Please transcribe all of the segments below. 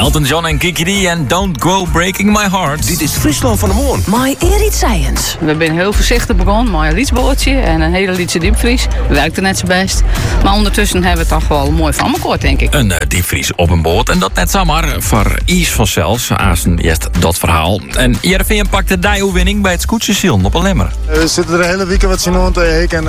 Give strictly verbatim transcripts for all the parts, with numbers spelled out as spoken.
Elton John en Kiki D en Don't Go Breaking My Heart. Dit is Friesland van de Moon. My Erit Science. We zijn heel voorzichtig begonnen met een lietsbootje en een hele lietse diepvries. Werkte net zo best. Maar ondertussen hebben we het toch wel mooi van elkaar, denk ik. Een uh, diepvries op een boot en dat net zomaar voor Is vanzelfs. Aasen eerst dat verhaal. En Jereveen pakte de winning bij het Scootjesiel op een lemmer. We zitten er de hele week wat zien rond ik en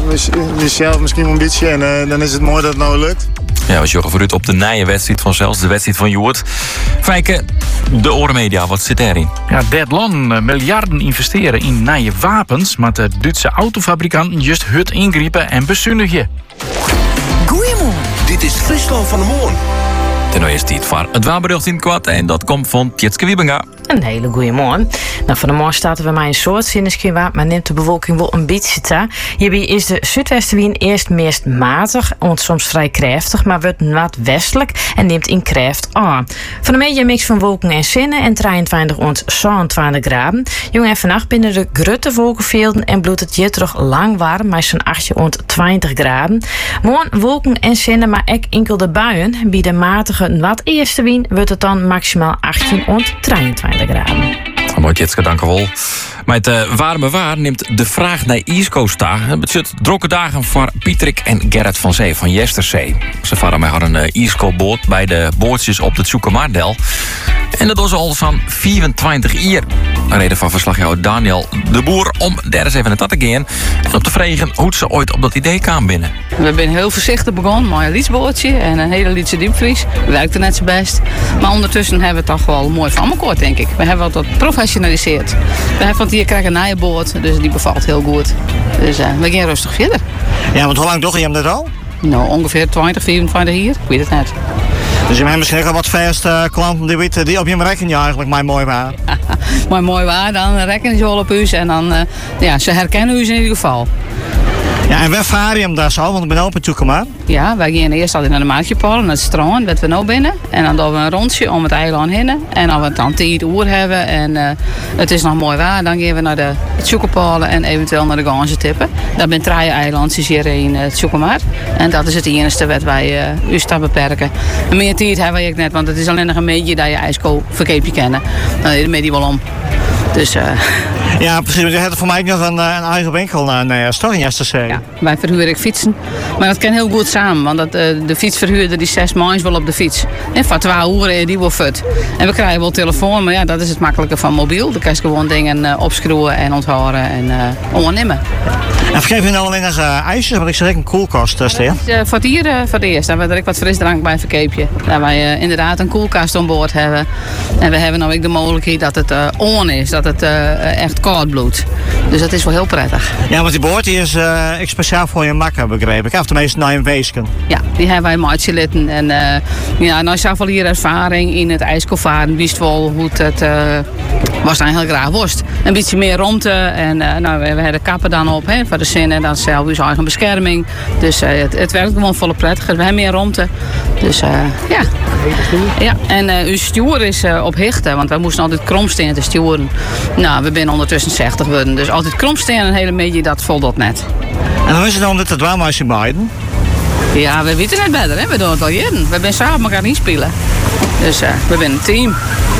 uh, zelf misschien een beetje. En uh, dan is het mooi dat het nou lukt. Ja, was Jurgen vooruit op de nije wedstrijd van zelfs, de wedstrijd van Joert. Fijke, de Orenmedia, wat zit erin? Ja, Deadlon miljarden investeren in nije wapens, maar de Duitse autofabrikanten juist hut ingrijpen en bezuinigen. Goeiemorgen. Dit is Friesland van de Moon. Ten eerste tijd voor het waarbericht in het kwart en dat komt van Tjitske Wiebenga. Een hele goeie morgen. Nou, van de morgen starten we maar een soort sinneskeer waar, maar neemt de bewolking wel een beetje te. Hierbij is de zuidwestenwind eerst meest matig, en soms vrij krachtig, maar wordt wat westelijk en neemt in kracht aan. Van de media mix van wolken en zinnen en drieëntwintig tot zevenentwintig graden. Jong en vannacht binnen de grutte wolkenvelden en bloedt het hier terug lang warm, maar zo'n achtje tot twintig graden. Morgen wolken en zinnen, maar ook enkel de buien. Bij de matige wat eerste wind wordt het dan maximaal achttien tot drieëntwintig graden. Mooi, Tjitske, dank u wel. Met het uh, warme waar neemt de vraag naar Ierskosta. Het betreft drokke dagen voor Pietrik en Gerrit van Zee van Jesterzee. Ze varen mij hadden een uh, Iersko-boot bij de bootjes op de Tjoekemaardel. En dat was al zo'n vierentwintig jaar. Een reden van verslagjouwer Daniel de Boer om daar eens even naar te gaan. En op te vragen hoe ze ooit op dat idee kwamen binnen. We zijn heel voorzichtig begonnen met een lietsbootje en een hele lietse diepvries. Werkte net zo best. Maar ondertussen hebben we het toch wel mooi van elkaar, denk ik. We hebben het professionaliseerd. We hebben hier krijgen een boot, dus die bevalt heel goed. Dus uh, we gaan rustig verder. Ja, want hoe lang doe je hem dat al? Nou, ongeveer twintig, vierentwintig hier. Ik weet het net. Dus je hebt misschien wel wat verste klanten die, weten, die op je rekening eigenlijk maar mooi waren. Maar mooi waar, dan rekenen ze wel op u en dan, uh, ja, ze herkennen u in ieder geval. Ja, en waar vaar je hem daar zo? Want ik ben open toe maar. Ja, wij gaan eerst altijd naar de Maartjepalen, naar het strand, dat we nou binnen. En dan doen we een rondje om het eiland heen. En als we het dan tien uur hebben en uh, het is nog mooi waar, dan gaan we naar de Tjoekepalen en eventueel naar de Ganzen tippen. Dat zijn drie eilandjes hier in het Tjoekemaar. En dat is het enige wat wij uh, u staan beperken. En meer tijd hebben we ook net, want het is alleen nog een beetje dat je ijsko verkeepje kennen. Dan is het wel om. Dus, uh... Ja, precies. Je hebt voor mij nog een, een eigen winkel naar uh, toch in Jesterzee. Ja, wij verhuren ik fietsen. Maar dat kan heel goed samen, want dat, uh, de fietsverhuurder die zes maanden wel op de fiets. En voor twee uur die wel fut. En we krijgen wel telefoon, maar ja, dat is het makkelijke van mobiel. Dan kan je gewoon dingen uh, opschroeven en onthouden en uh, ondernemen. En vergeef je nou alleen nog uh, ijsjes, want ik zeg een koelkast. Uh, uh, voor het hier uh, voor het eerst. Dan hebben we er ook wat frisdrank bij verkeepje. Dat wij uh, inderdaad een koelkast aan boord hebben. En we hebben nou ook de mogelijkheid dat het uh, on is, dat het uh, echt koud bloedt. Dus dat is wel heel prettig. Ja, want die boord die is uh, speciaal voor je makker, begreep ik. Of tenminste naar een weesken. Ja, die hebben wij maatje litten. En uh, ja, nou is al hier ervaring in het ijskofvaren. Wist wel hoe het uh, was eigenlijk graag worst. Een beetje meer romte en uh, nou, we hebben de kappen dan op hè, voor de zin en dan zelf uw eigen bescherming. Dus uh, het, het werkt gewoon volle prettiger. We hebben meer romte. Dus uh, ja. Ja, en uh, uw stuur is uh, op hichten, want wij moesten altijd kromsteen te sturen. Nou, we zijn ondertussen zestig worden, dus altijd kromsteen en een hele medie, dat voldoet net. En dan is het dan dat het warm als je beiden? Ja, we weten het beter, hè? We doen het al jaren. We zijn samen elkaar niet spelen. Dus uh, we zijn een team.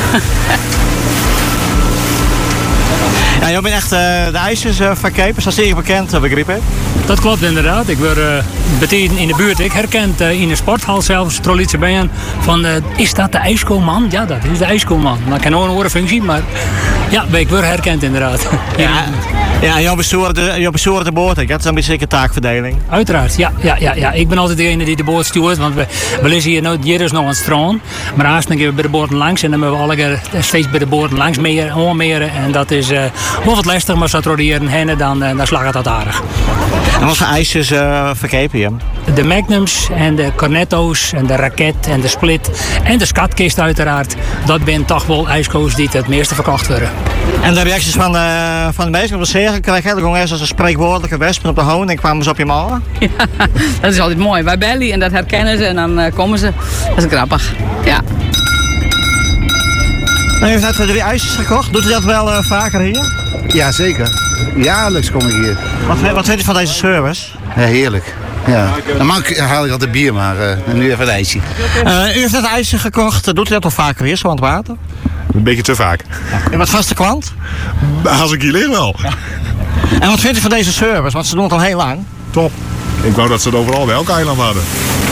Ja, jij bent echt uh, de ijsjesverkepers, dat is zeer bekend, uh, begrip hè? Dat klopt inderdaad. Ik word uh, beteken in de buurt. Ik herkend uh, in de sporthal zelfs, Trolitse Bijen, van uh, is dat de ijskoolman? Ja, dat is de ijskoolman. Maar ik kan ook een andere functie, maar ja, ik word herkend inderdaad. Ja, ja jouw bestuur de, jouw bestuur de boot, dat is een beetje een taakverdeling. Uiteraard, ja, ja, ja, ja. Ik ben altijd degene die de boot stuurt, want we, we liggen hier nooit, hier is nog een strand. Maar haast dan gaan we bij de boten langs en dan hebben we alle keer steeds bij de boten langs meer, onmeren. En dat is uh, wel wat lastig, maar zodra je hier een hennen, dan, uh, dan slag het dat aardig. En wat voor ijsjes uh, verkepen je? De Magnums en de Cornetto's en de Raket en de Split en de Skatkist uiteraard. Dat zijn toch wel ijskoos die het meeste verkocht worden. En de reacties van de, van de mensen op de zegen krijg je gewoon eerst als een spreekwoordelijke wespen op de hoon en kwamen ze op je malen? Ja, dat is altijd mooi. Wij bellen en dat herkennen ze en dan uh, komen ze. Dat is grappig. Ja. Nou, je hebt net drie ijsjes gekocht. Doet u dat wel uh, vaker hier? Ja, zeker. Jaarlijks kom ik hier. Wat, wat vind je van deze service? Ja, heerlijk. Ja. Normaal haal ik altijd bier, maar uh, nu even een ijsje. Uh, u heeft net ijsje gekocht. Doet u dat al vaker weer, zo aan het water? Een beetje te vaak. En wat vaste klant? Als ik hier lig wel. Ja. En wat vindt u van deze service? Want ze doen het al heel lang. Top. Ik wou dat ze het overal bij elk eiland hadden.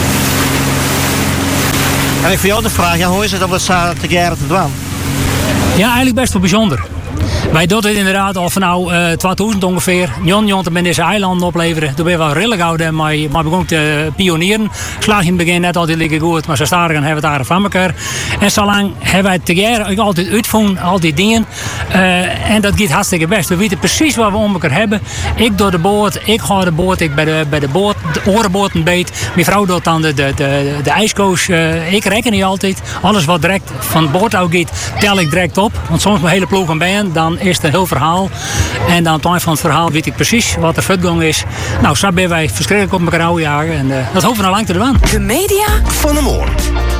En ik voor jou de vraag, ja, hoe is het om dat te jaren te doen? Ja, eigenlijk best wel bijzonder. Wij doen het inderdaad al van nou uh, tweeduizend ongeveer. Jon Jon te deze eilanden opleveren. Toen ben je wel redelijk oud en maar, maar begon te pionieren. Slag in het begin net altijd lekker goed, maar zo staren hebben we het daar van elkaar. En zo lang hebben wij het te jaren altijd uitvonden, al die dingen. Uh, en dat gaat hartstikke best. We weten precies wat we om elkaar hebben. Ik door de boot, ik ga de boot, ik bij de, bij de boot, de orenboot een beet. Mijn vrouw doet dan de, de, de, de ijskoos. Uh, ik reken niet altijd. Alles wat direct van het boot uit gaat, tel ik direct op. Want soms mijn hele ploeg aan ben, dan is het een heel verhaal. En dan aan het eind van het verhaal weet ik precies wat de voortgang is. Nou, zo ben wij verschrikkelijk op elkaar oude jagen. En uh, dat hoeven we nou lang te doen. De media van de morgen.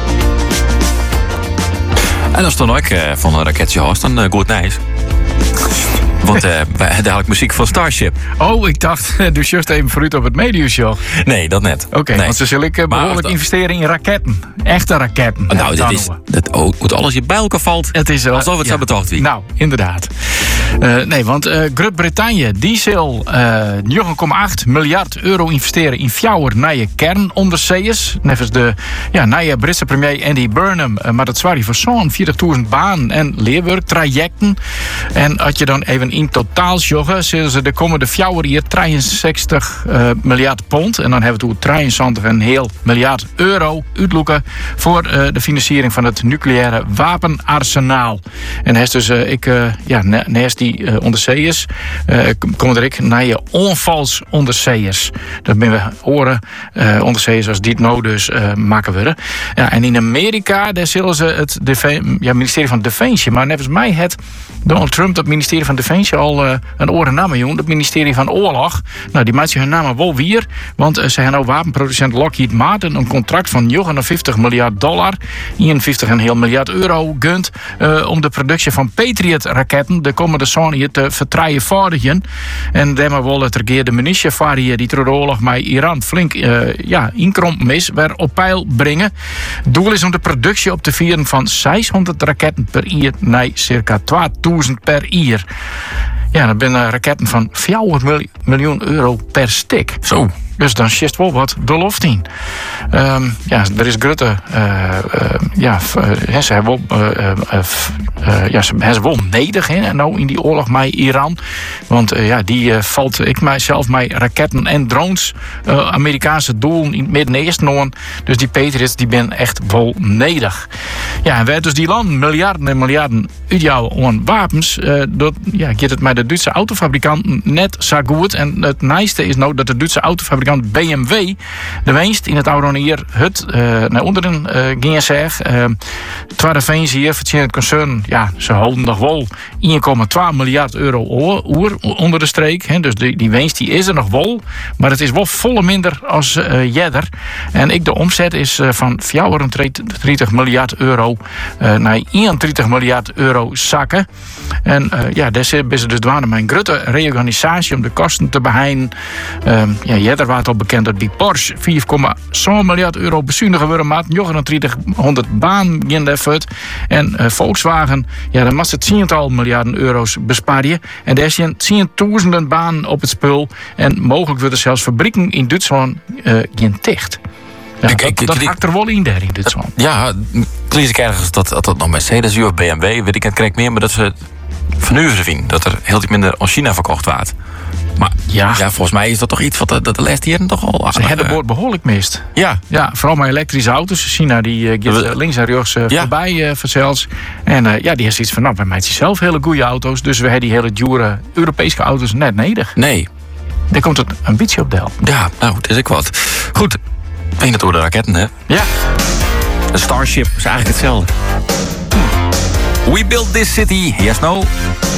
En als dan ook uh, van een raketje hoort, dan uh, goed nice. Want uh, wij hebben eigenlijk muziek van Starship. Oh, ik dacht, dus juist even vooruit op het mediashow. Nee, dat net. Oké, okay, nee. want ze zullen uh, behoorlijk dat... investeren in raketten. Echte raketten. Nou, dit is, dat, oh, hoe alles je bij elkaar valt. Het is, uh, alsof het ja. zo betoogd wie. Nou, inderdaad. Uh, nee, want uh, Groot-Brittannië die zal uh, negen komma acht miljard euro investeren in vier nieuwe kernonderzeeërs. Nevens de ja, nieuwe Britse premier Andy Burnham. Uh, maar dat zwaar voor zo'n veertigduizend banen en leerwerktrajecten. En als je dan even in totaal joggen, zullen ze de komende vier jaar drieënzestig uh, miljard pond. En dan hebben we het drieënzestig en heel miljard euro uitloeken voor uh, de financiering van het nucleaire wapenarsenaal. En hij is dus, uh, ik, uh, ja, naast die uh, onderzeeërs, uh, komen er ook naar je onvalsonderzeeërs. Dat ben we horen, uh, onderzeeërs als die het nou dus uh, maken worden. Ja, en in Amerika, daar zullen ze het Defe- ja, ministerie van Defensie, maar nevens mij het Donald Trump, dat ministerie van Defensie, al uh, een oren namen, jongen. Het ministerie van Oorlog. Nou, die maakt je hun namen wel weer. Want uh, ze hebben nou wapenproducent Lockheed Martin een contract van negenenvijftig miljard dollar, eenenvijftig komma vijf miljard euro gunt uh, om de productie van Patriot-raketten de komende zo'n te vertrouwenvoudigen. En daarmee wil het regeerde munitievarie die door de oorlog met Iran flink uh, ja, inkrompen is, weer op peil brengen. Het doel is om de productie op te vieren van zeshonderd raketten per jaar naar circa tweeduizend per jaar. Ja, dat zijn raketten van vierhonderd miljoen euro per stuk. Zo. Dus dan zit wel wat de loft in. Um, ja, er is grote. Uh, uh, ja, uh, ze hebben wel, uh, uh, uh, ja, ze hebben wel nedig hè, nou in die oorlog met Iran. Want uh, ja, die uh, valt ik mijzelf met raketten en drones. Uh, Amerikaanse doelen in het Midden-Oosten. Dus die Patriots die ben echt wel nedig. Ja, en wij dus die landen miljarden en miljarden uitjouwen aan wapens. Uh, dat ja, gaat het met de Duitse autofabrikanten net zo goed. En het naaste is nou dat de Duitse autofabrikanten B M W de winst in het oude hier het uh, naar onderen uh, ging zeg. Uh, Tweede veens hier voor het concern, ja, ze houden nog wel één komma twee miljard euro oer onder de streek. Hè, dus die, die winst die is er nog wel, maar het is wel volle minder als uh, jeder. En ik de omzet is uh, van vierentwintig miljard euro uh, naar eenendertig miljard euro zakken. En uh, ja, daar is dus dwaande met een grote reorganisatie om de kosten te beheinen. Uh, ja, jeder was al bekend dat bij Porsche vier komma zeven miljard euro bezuinigen worden, maar negenentwintighonderd baan in de fut. En uh, Volkswagen, ja, dan mag het tiental miljarden euro's besparen. En daar zijn tienduizenden banen op het spul. En mogelijk worden zelfs fabrieken in Duitsland uh, geen dicht. Ja, ik, ik, dat dat hakt er wel in daar in Duitsland. Ja, lees ik ergens dat, dat, dat nog Mercedes of B M W, weet ik het correct meer, maar dat ze van nu vinden dat er heel iets minder als China verkocht wordt. Maar ja. ja, volgens mij is dat toch iets wat de, de les hier toch al. Ze hebben boord behoorlijk mist. Ja. Ja, vooral met elektrische auto's. China die uh, gaat links en rechts uh, ja. voorbij uh, vanzelfs. En uh, ja, die heeft iets van, nou, bij mij zijn zelf hele goede auto's. Dus we hebben die hele dure Europese auto's net nodig. Nee. Daar komt het een beetje op del. Ja, nou, het is ik wat. Goed, ben het door de raketten, hè? Ja. De Starship is eigenlijk hetzelfde. We built this city, yes, no?